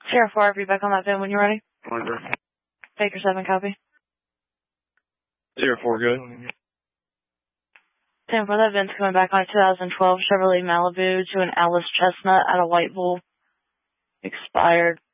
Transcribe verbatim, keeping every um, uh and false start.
Sierra four, be back on that VIN when you're ready. Roger. Baker seven, copy. Sierra four, good. ten four, that VIN's coming back on a two thousand twelve Chevrolet Malibu to an Alice Chestnut at a White Bull. Expired.